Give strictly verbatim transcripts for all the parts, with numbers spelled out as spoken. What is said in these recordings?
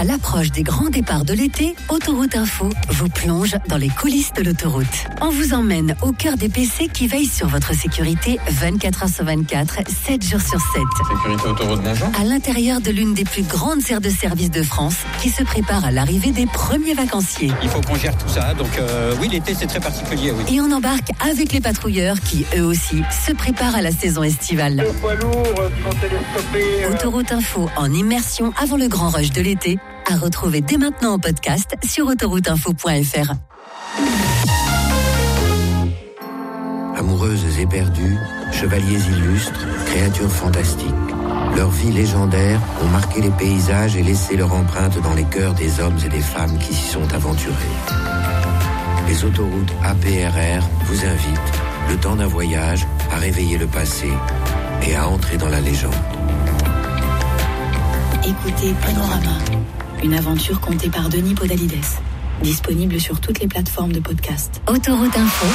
À l'approche des grands départs de l'été, Autoroute Info vous plonge dans les coulisses de l'autoroute. On vous emmène au cœur des P C qui veillent sur votre sécurité vingt-quatre heures sur vingt-quatre, sept jours sur sept. Sécurité autoroute, bonjour. À l'intérieur de l'une des plus grandes aires de service de France qui se prépare à l'arrivée des premiers vacanciers. Il faut qu'on gère tout ça, donc euh, oui, l'été c'est très particulier, oui. Et on embarque avec les patrouilleurs qui, eux aussi, se préparent à la saison estivale. Le poids lourd qui vont télescoper. Autoroute Info en immersion avant le grand rush de l'été, à retrouver dès maintenant en podcast sur autoroute info point f r. Amoureuses et perdues, chevaliers illustres, créatures fantastiques. Leurs vies légendaires ont marqué les paysages et laissé leur empreinte dans les cœurs des hommes et des femmes qui s'y sont aventurés. Les autoroutes A P R R vous invitent, le temps d'un voyage, à réveiller le passé et à entrer dans la légende. Écoutez Panorama, une aventure contée par Denis Podalides. Disponible sur toutes les plateformes de podcast. Autoroute Info.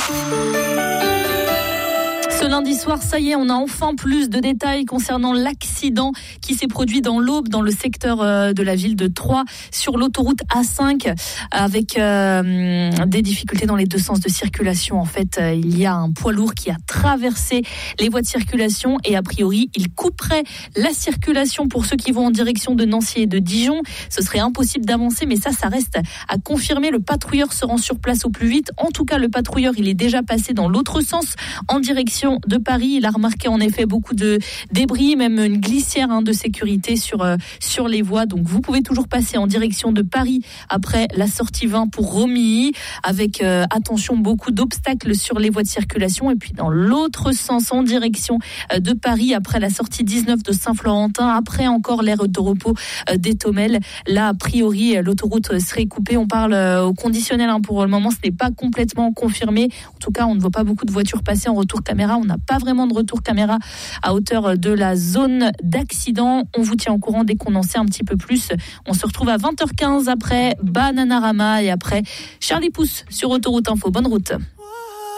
Ce lundi soir, ça y est, on a enfin plus de détails concernant l'accident qui s'est produit dans l'Aube, dans le secteur de la ville de Troyes, sur l'autoroute A cinq, avec euh, des difficultés dans les deux sens de circulation. En fait, il y a un poids lourd qui a traversé les voies de circulation et a priori, il couperait la circulation pour ceux qui vont en direction de Nancy et de Dijon. Ce serait impossible d'avancer, mais ça, ça reste à confirmer. Le patrouilleur se rend sur place au plus vite. En tout cas, le patrouilleur, il est déjà passé dans l'autre sens, en direction de Paris. Il a remarqué en effet beaucoup de débris, même une glissière hein, de sécurité sur, euh, sur les voies. Donc vous pouvez toujours passer en direction de Paris après la sortie vingt pour Romilly, avec euh, attention beaucoup d'obstacles sur les voies de circulation. Et puis dans l'autre sens, en direction euh, de Paris après la sortie dix-neuf de Saint-Florentin, après encore l'aire de repos euh, d'Étomel. Là, a priori, l'autoroute serait coupée. On parle euh, au conditionnel hein, pour le moment. Ce n'est pas complètement confirmé. En tout cas, on ne voit pas beaucoup de voitures passer en retour caméra. On n'a pas vraiment de retour caméra à hauteur de la zone d'accident. On vous tient au courant dès qu'on en sait un petit peu plus. On se retrouve à vingt heures quinze après Bananarama et après Charlie Pousse sur Autoroute Info. Bonne route.